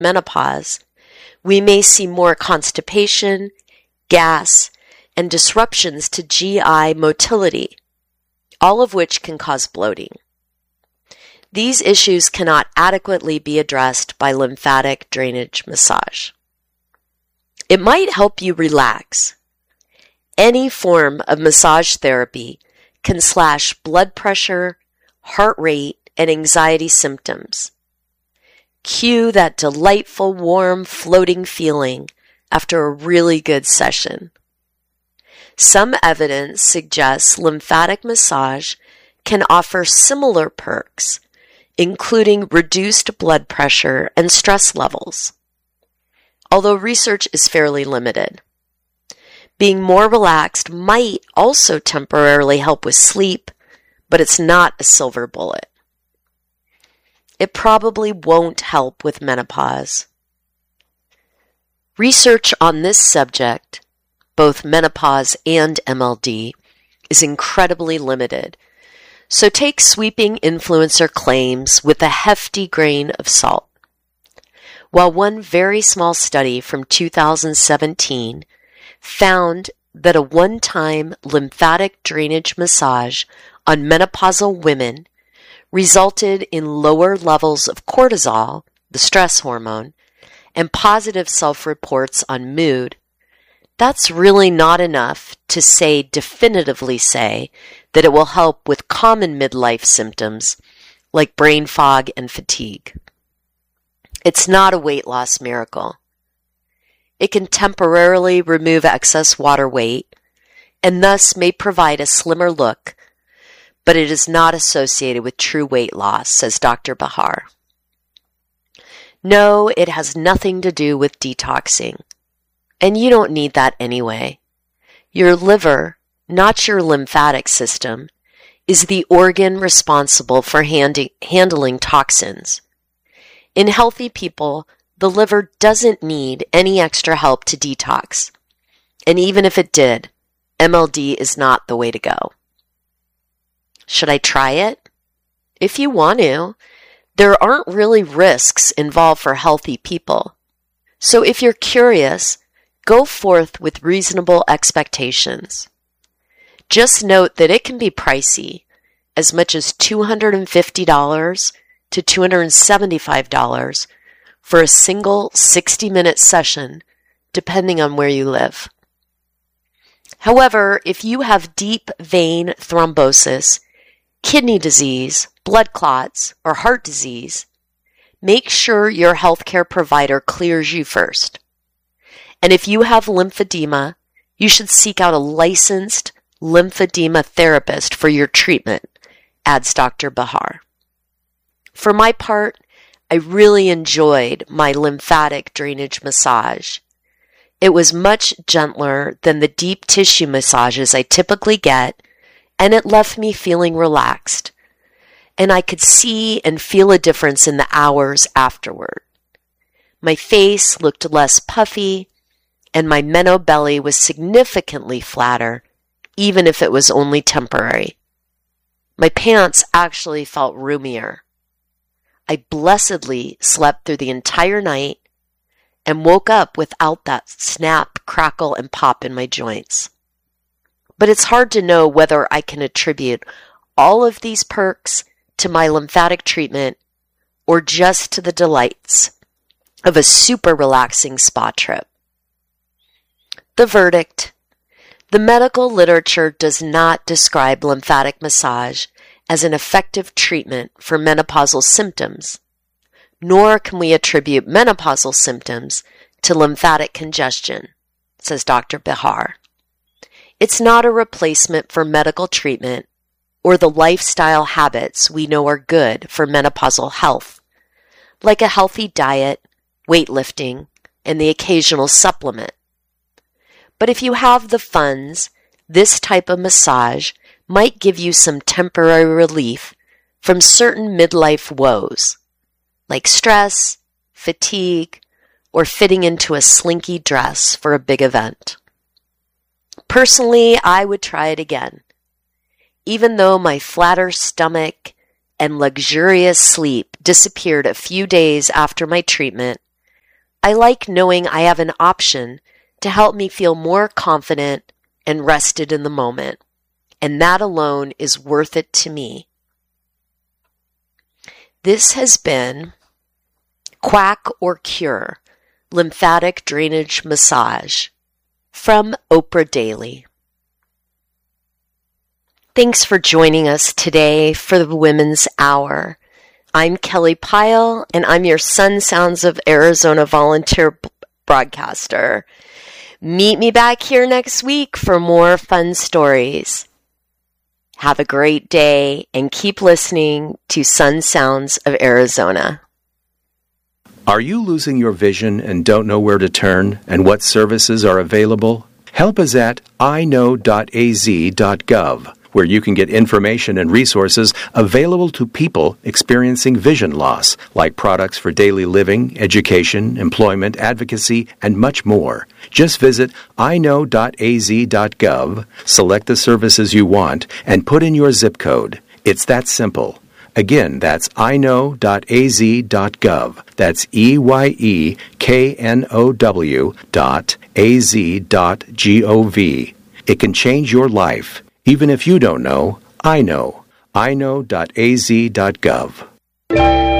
menopause, we may see more constipation, gas, and disruptions to GI motility, all of which can cause bloating. These issues cannot adequately be addressed by lymphatic drainage massage. It might help you relax. Any form of massage therapy can slash blood pressure, heart rate, and anxiety symptoms. Cue that delightful, warm, floating feeling after a really good session. Some evidence suggests lymphatic massage can offer similar perks, including reduced blood pressure and stress levels, although research is fairly limited. Being more relaxed might also temporarily help with sleep, but it's not a silver bullet. It probably won't help with menopause. Research on this subject, both menopause and MLD, is incredibly limited, so take sweeping influencer claims with a hefty grain of salt. While one very small study from 2017 found that a one-time lymphatic drainage massage on menopausal women resulted in lower levels of cortisol, the stress hormone, and positive self-reports on mood, that's really not enough to definitively say that it will help with common midlife symptoms like brain fog and fatigue. It's not a weight loss miracle. It can temporarily remove excess water weight and thus may provide a slimmer look, but it is not associated with true weight loss, says Dr. Bahar. No, it has nothing to do with detoxing, and you don't need that anyway. Your liver, not your lymphatic system, is the organ responsible for handling toxins. In healthy people, the liver doesn't need any extra help to detox. And even if it did, MLD is not the way to go. Should I try it? If you want to. There aren't really risks involved for healthy people. So if you're curious, go forth with reasonable expectations. Just note that it can be pricey, as much as $250 to $275 for a single 60-minute session, depending on where you live. However, if you have deep vein thrombosis, kidney disease, blood clots, or heart disease, make sure your healthcare provider clears you first. And if you have lymphedema, you should seek out a licensed lymphedema therapist for your treatment, adds Dr. Bahar. For my part, I really enjoyed my lymphatic drainage massage. It was much gentler than the deep tissue massages I typically get, and it left me feeling relaxed. And I could see and feel a difference in the hours afterward. My face looked less puffy, and my meno belly was significantly flatter, even if it was only temporary. My pants actually felt roomier. I blessedly slept through the entire night and woke up without that snap, crackle, and pop in my joints. But it's hard to know whether I can attribute all of these perks to my lymphatic treatment or just to the delights of a super relaxing spa trip. The verdict: the medical literature does not describe lymphatic massage as an effective treatment for menopausal symptoms, nor can we attribute menopausal symptoms to lymphatic congestion, says Dr. Bahar. It's not a replacement for medical treatment or the lifestyle habits we know are good for menopausal health, like a healthy diet, weightlifting, and the occasional supplement. But if you have the funds, this type of massage might give you some temporary relief from certain midlife woes, like stress, fatigue, or fitting into a slinky dress for a big event. Personally, I would try it again. Even though my flatter stomach and luxurious sleep disappeared a few days after my treatment, I like knowing I have an option to help me feel more confident and rested in the moment, and that alone is worth it to me. This has been Quack or Cure Lymphatic Drainage Massage from Oprah Daily. Thanks for joining us today for the Women's Hour. I'm Kelly Pyle, and I'm your Sun Sounds of Arizona volunteer broadcaster. Meet me back here next week for more fun stories. Have a great day and keep listening to Sun Sounds of Arizona. Are you losing your vision and don't know where to turn and what services are available? Help is at iknow.az.gov, where you can get information and resources available to people experiencing vision loss, like products for daily living, education, employment, advocacy, and much more. Just visit iknow.az.gov, select the services you want, and put in your zip code. It's that simple. Again, that's iknow.az.gov. That's EYEKNOW.az.gov. It can change your life. Even if you don't know, I know. iknow.az.gov.